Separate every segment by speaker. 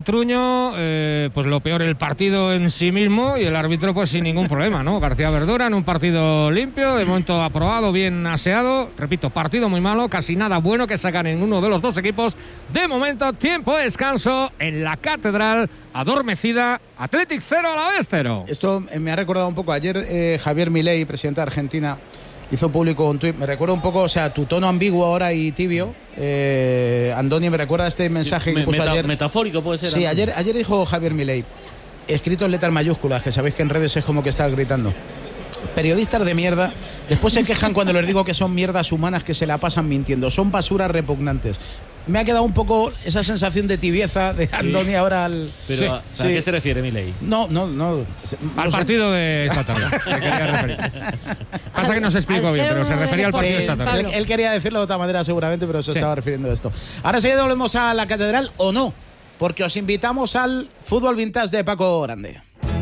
Speaker 1: Truño, pues lo peor el partido en sí mismo y el árbitro pues sin ningún problema, ¿no? García Verdura en un partido limpio, de momento aprobado, bien aseado. Repito, partido muy malo, casi nada bueno que sacar en uno de los dos equipos. De momento, tiempo de descanso en la Catedral, adormecida, Athletic 0, Alavés 0.
Speaker 2: Esto me ha recordado un poco ayer Javier Milei, presidente de Argentina, hizo público un tuit. Me recuerda un poco, o sea, tu tono ambiguo ahora y tibio. Andoni, me recuerda este mensaje que puso ayer.
Speaker 3: Metafórico puede ser.
Speaker 2: Sí, ayer dijo Javier Milei, escrito en letras mayúsculas, que sabéis que en redes es como que estar gritando: periodistas de mierda, después se quejan cuando les digo que son mierdas humanas que se la pasan mintiendo, son basuras repugnantes. Me ha quedado un poco esa sensación de tibieza de Andoni ahora al...
Speaker 3: Pero ¿a qué se refiere Milei?
Speaker 2: No.
Speaker 1: Al partido de esta tarde. Me quería referir. Pasa que no se explicó bien, pero se refería al partido de esta tarde.
Speaker 2: Él quería decirlo de otra manera seguramente, pero se estaba refiriendo a esto. Ahora sí volvemos a la Catedral, ¿o no? Porque os invitamos al fútbol vintage de Paco Grande.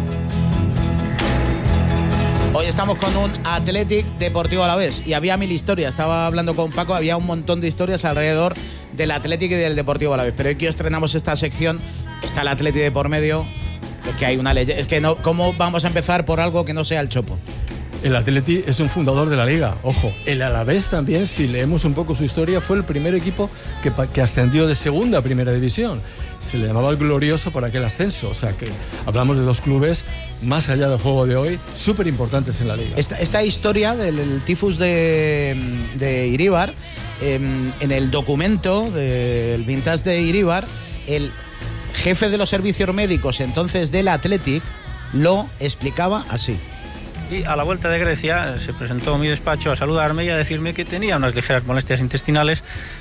Speaker 2: Hoy estamos con un Athletic Deportivo Alavés y había mil historias. Estaba hablando con Paco, había un montón de historias alrededor del Athletic y del Deportivo Alavés. Pero hoy que estrenamos esta sección, está el Athletic de por medio. Es que hay una leyenda. Es que no, ¿cómo vamos a empezar por algo que no sea el Chopo?
Speaker 4: El Atleti es un fundador de la Liga, ojo. El Alavés también, si leemos un poco su historia, fue el primer equipo que ascendió de segunda a primera división. Se le llamaba el Glorioso por aquel ascenso. O sea que hablamos de dos clubes, más allá del juego de hoy, súper importantes en la Liga.
Speaker 2: Esta historia del tifus de Iríbar, en el documento del vintage de Iríbar, el jefe de los servicios médicos entonces del Athletic lo explicaba así.
Speaker 5: Y a la vuelta de Grecia se presentó a mi despacho a saludarme y a decirme que tenía unas ligeras molestias intestinales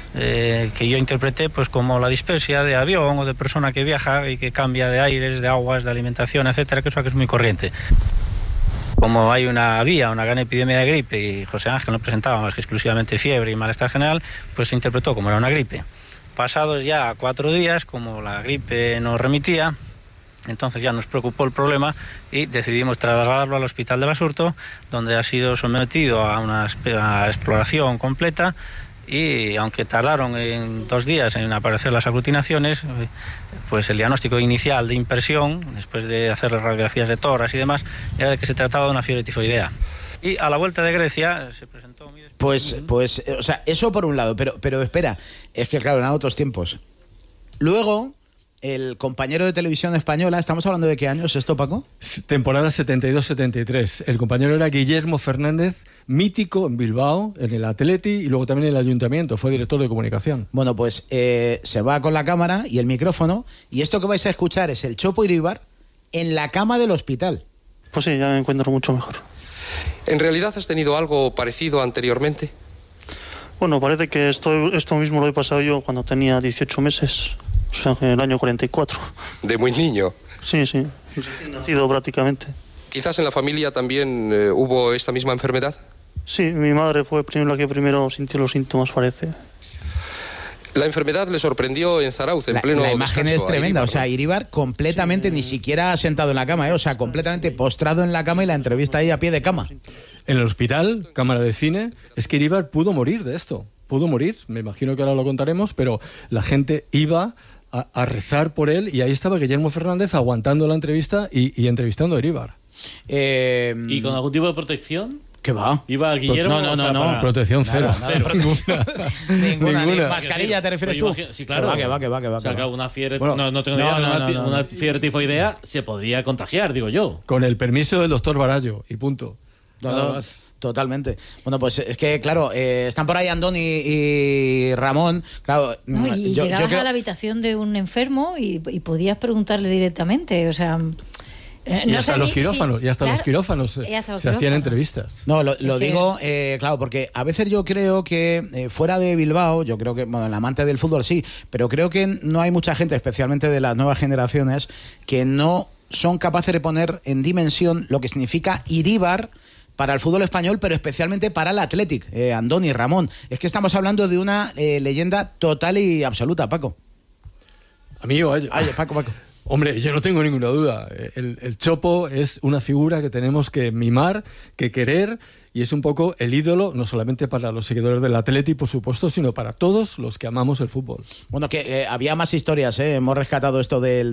Speaker 5: que yo interpreté pues como la dispepsia de avión o de persona que viaja y que cambia de aires, de aguas, de alimentación, etcétera, que eso que es muy corriente. Como hay una gran epidemia de gripe y José Ángel no presentaba más que exclusivamente fiebre y malestar general, pues se interpretó como era una gripe. Pasados ya 4 días, como la gripe no remitía, entonces ya nos preocupó el problema y decidimos trasladarlo al hospital de Basurto, donde ha sido sometido a una exploración completa y aunque tardaron en 2 días en aparecer las aglutinaciones, pues el diagnóstico inicial de impresión, después de hacer las radiografías de tórax y demás, era de que se trataba de una fiebre tifoidea. Y a la vuelta de Grecia se presentó...
Speaker 2: Pues, o sea, eso por un lado, pero espera, es que claro, eran otros tiempos. Luego... el compañero de televisión española, ¿estamos hablando de qué años esto, Paco?
Speaker 4: Temporada 72-73. El compañero era Guillermo Fernández, mítico en Bilbao, en el Atleti y luego también en el Ayuntamiento, fue director de comunicación.
Speaker 2: Bueno, pues se va con la cámara y el micrófono y esto que vais a escuchar es el Chopo Iríbar en la cama del hospital.
Speaker 6: Pues sí, ya me encuentro mucho mejor.
Speaker 7: ¿En realidad has tenido algo parecido anteriormente?
Speaker 6: Bueno, parece que esto mismo lo he pasado yo cuando tenía 18 meses. O sea, en el año 44.
Speaker 7: ¿De muy niño?
Speaker 6: Sí, recién nacido prácticamente.
Speaker 7: ¿Quizás en la familia también hubo esta misma enfermedad?
Speaker 6: Sí, mi madre fue la que primero sintió los síntomas, parece.
Speaker 7: La enfermedad le sorprendió en Zarauz, en pleno descanso.
Speaker 2: La imagen es tremenda, o sea, Iríbar completamente, ni siquiera sentado en la cama, o sea, completamente postrado en la cama y la entrevista ahí a pie de cama.
Speaker 4: En el hospital, cámara de cine, es que Iríbar pudo morir de esto. Pudo morir, me imagino que ahora lo contaremos, pero la gente iba a rezar por él y ahí estaba Guillermo Fernández aguantando la entrevista y entrevistando a Iríbar.
Speaker 3: ¿Y con algún tipo de protección?
Speaker 2: ¿Qué va?
Speaker 3: ¿Iba Guillermo?
Speaker 2: No.
Speaker 4: Protección cero.
Speaker 2: Ninguna. ¿Mascarilla te refieres tú?
Speaker 3: Sí, claro.
Speaker 2: Que va.
Speaker 3: O sea, que una fiebre,
Speaker 4: bueno,
Speaker 3: no tengo idea, una fiebre tifoidea se podría contagiar, digo yo.
Speaker 4: Con el permiso del doctor Barallo y punto.
Speaker 2: Nada más. Totalmente. Bueno, pues es que, claro, están por ahí Andoni y Ramón. Claro,
Speaker 8: llegabas a la habitación de un enfermo y podías preguntarle directamente, o sea...
Speaker 4: y hasta los quirófanos, los quirófanos se hacían entrevistas.
Speaker 2: No, lo digo, claro, porque a veces yo creo que fuera de Bilbao, yo creo que, bueno, el amante del fútbol sí, pero creo que no hay mucha gente, especialmente de las nuevas generaciones, que no son capaces de poner en dimensión lo que significa Iríbar para el fútbol español, pero especialmente para el Athletic, Andoni, Ramón. Es que estamos hablando de una leyenda total y absoluta, Paco.
Speaker 4: ¿A mí o a ellos?
Speaker 2: Paco.
Speaker 4: Hombre, yo no tengo ninguna duda. El Chopo es una figura que tenemos que mimar, que querer, y es un poco el ídolo, no solamente para los seguidores del Atleti, por supuesto, sino para todos los que amamos el fútbol.
Speaker 2: Bueno, que había más historias, hemos rescatado esto del